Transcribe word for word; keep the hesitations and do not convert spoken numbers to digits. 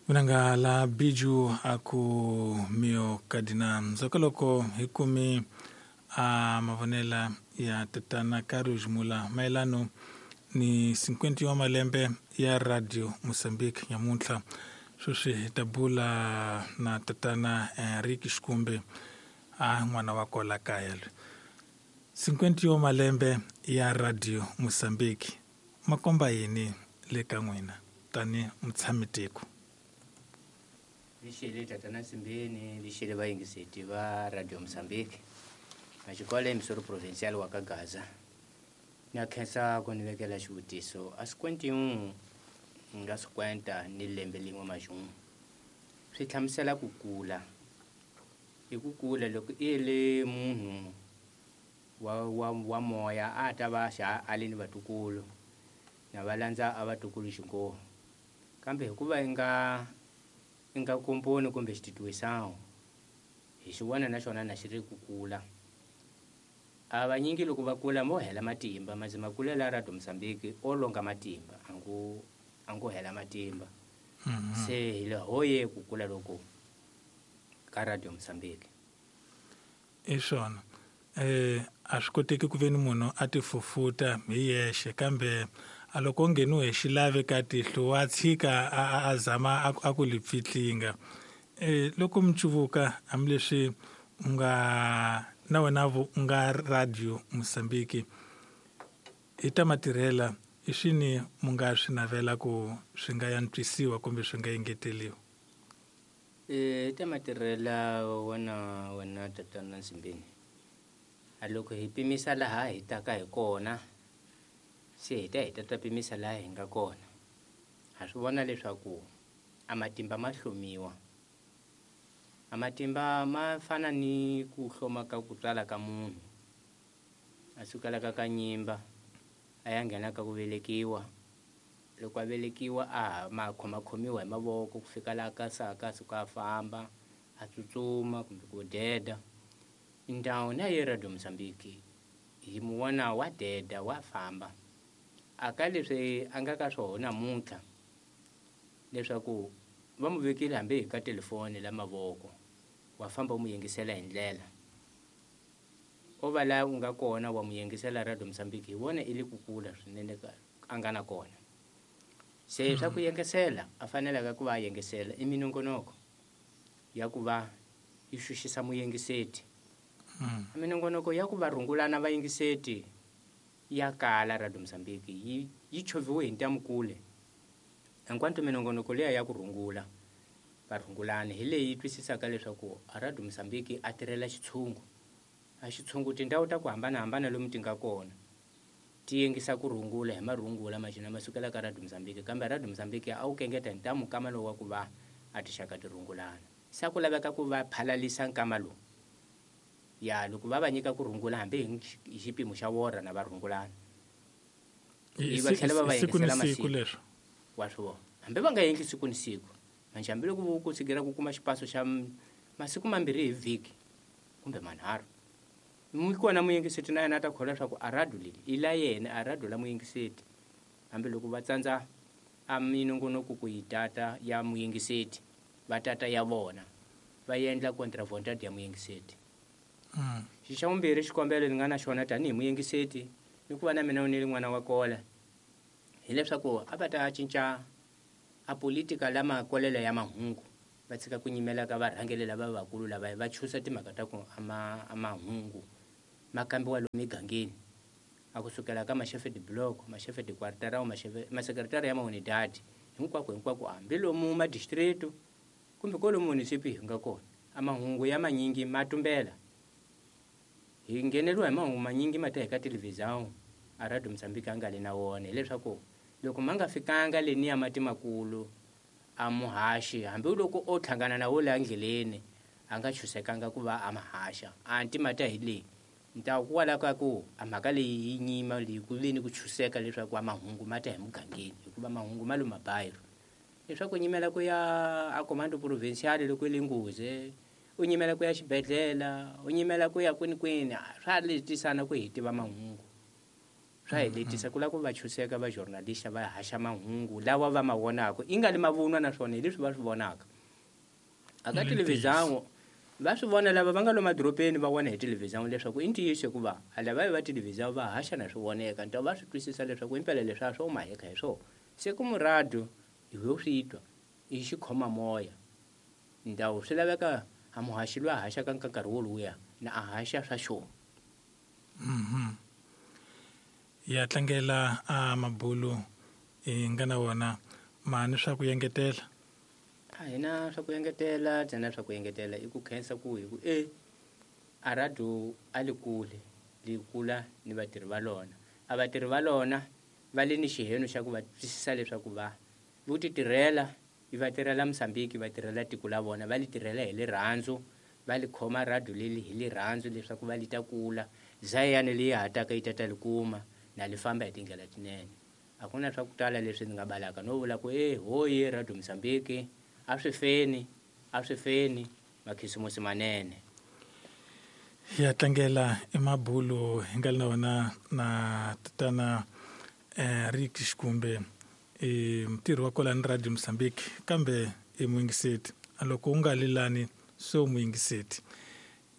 Unanga la biju aku mio kadina zokoloko hikumi a mavonela ya tetana Karuj Mula maelano ni cinquenta wa malembe ya radio Mozambique nyamuntlha shushi hitabula na tetana Enrique Shkumbe a mwana wako la kayel cinquenta wa malembe ya radio Mozambique makomba yini le ka n'wina tani mutshamiseko. Lixele tatana Simbeni, lixele vayingiseti va Radio Mozambique. Maxikolo emisoro provincial wa ka Gaza. Ni khensa ku ni vekela xivutiso. A cinquenta e um nga cinquenta ni lembe lin'we maxungu. Swi hlamusela ku kula. I ku kula loko i le munhu wa wa wa moya a ta va xa alini vatukulu. Na valandza a vatukulu xinkoho. Kambe hikuva inga inga komponi kumbe xititwisawo hi xivona na xona na xi ri ku kula. A vanyingi loko va kula mo hela matimba mazima kulela Radio Mozambique o longa matimba angu angu hela matimba. Se hi le hoye ku kula loko ka Radio Mozambique. I swona eh a swi koteki ku veni munhu a ti fufuta hi yexe kambe a loko ngeniwe hi xilaveka tihlo wa tshika a zama a ku lipfitlinga eh loko mchuvuka hambileswi nga na wena u nga Radio Mozambique i ta matirhela i swini mu nga swi navela ku swi nga yantswisiwa kumbe swi nga engeteliwa. Eh ta matirhela wona wena tatana Simbeni a loko hi pimisa laha hi taka hi kona se hi ta hi ta pimisa laha hi nga kona. Ha swi vona leswaku a matimba ma hlomiwa. A matimba ma fana ni ku hloma ka ku tswala ka munhu. A sukela ka ka nyimba a ya nghena ka ku velekiwa. Loko a velekiwa a ma khoma khomiwa hi mavoko ku fika laha ka saka suka a famba a tsutsuma kumbe ku deda. Ndhawu na ye Radio Mozambique hi mu vona wa deda wa famba. Aka leswi a nga ka swona namuntlha leswaku va mu vekile hambi ka telefoni la mavoko wa famba u mu yingisela hi ndlela. O va la u nga kona wa mu yingisela Radio Mozambique hi vona i le ku kula swinene ka a nga na kona. Se swa ku yingisela a fanelaka ku va a yingisela i minongonoko ya ku va i xuxisa muyingiseti. Minongonoko ya ku va rhungulana vayingiseti ya kala Radio Mozambique yi yi choviwe hi ntamukule. Hinkwato minongonoko leya ya ku rhungula varhungulani hi leyi twisisaka leswaku Radio Mozambique a tirhela xitshungu. A xitshungu tindhawu ta ku hambanahambana lomu ti nga kona ti yingisa ku rhungula hi marhungula maxina masukela ka Radio Mozambique kambe Radio Mozambique a wu kengeta hi ntamu kama lowu wa ku va a tixaka tirhungulana. Sa ku laveka ku va phalalisa nkama lowu ya loko va va nyika ku rhungula hambi hi xipimo xa wora na varhungulana i va tlhela va va yingisela masiku leswo wa swona hambi va nga endli siku ni siku manje hambi loko ku tshikira ku kuma xipaso xa masiku mambirhi hi vhiki kumbe manharhu mu kona muyingiseti na yena ta khola swa ku a radio leyi i la yena a radio la muyingiseti hambi loko va tsandza a minongonoko ku yi tata ya muyingiseti va tata ya vona va endla contravention ya muyingiseti. Xi xa vumbirhi xikombelo ni nga na xona tanihi muyingiseti ni ku va na mina ni n'wana wa kola hileswaku a va ta cinca a politika lama kolelo ya mahungu va tshika ku nyimela ka varhangeli lava vakulu lava va chusa timhaka ta ku ama mahungu ma kambiwa lomu migangeni a kusukela ka mashefe de block mashefe de quartera mashefe masekretari ya maunidad hinkwako hinkwako hambi lomu ma district kumbe kolomu municipio hi nga kona a mahungu ya manyingi ma tumbela hi ngheneliwa hi mahungu manyingi ma ta eka television a Radio Mozambique anga le na wona leswaku loko ma nga fikanga leni ya mati makulu a muhashi hambi loko o tlhangana na wo la ndleleni a nga chusekanga ku va a mahasha anti mata hi le nta ku wala ka ku a mhaka leyi yi nyima leyi ku veni ku chuseka leswaku a mahungu mata hi mugangeni hikuva mahungu ma lo mabayiro leswaku nyimela ku ya a commando provincial loko le nguze u nyimela ku ya xibedhlela u nyimela ku ya kwini kwini swa letisana ku hi tiva mahungu swa hi letisa ku la ku va chuseka va journalist va haxa mahungu lawa va ma vonaka i nga li mavunwa naswona hi leswi va swi vonaka aka television va swi vona lava va nga lo madorobeni va vona hi television leswaku i ntiyiso hikuva lava va television va haxa na swi voneka nto va swi twisisa leswaku impela leswi a swo maheka hi swona se ku murado hi ho swi twa i xikhoma moya ndawu swi laveka ha muhaxi loyi a haxaka nkarhi wo luya na a haxa swa xona mhm ya tlangela a mabulu i nga na wona mani swa ku yengetela a hina swa ku yengetela tsena swa ku yengetela i ku khensa ku hi ku e a radio a li kule li kula ni vatirhi va lona a vatirhi va lona va le ni xiheno xa ku va twisisa leswaku va vo ti tirhela i va tirhela Mozambique va tirhela tiko la vona va li tirhela hi le rhandzu va li khoma radio leli hi le rhandzu leswaku va li ta kula zayani leyi hataka yi tata li kuma na li famba hi tindlela tinene a ku na swa ku tala leswi ndzi nga balaka no vula ku eh hoyi radio Mozambique a swi feni a swi feni makhisimusi manene ya tlangela emabulu hi nga na wona na tatana eh Rick Xikumbe e mutirhi wa kola ni radio Mozambique kambe e muingiseti loko u nga lilani so muingiseti